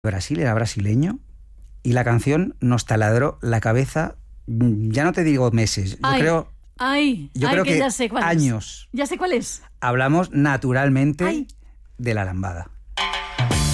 Brasil, era brasileño, y la canción nos taladró la cabeza, ya no te digo meses, yo creo que ya sé cuál años. Es. Ya sé cuál es. Hablamos naturalmente de la lambada.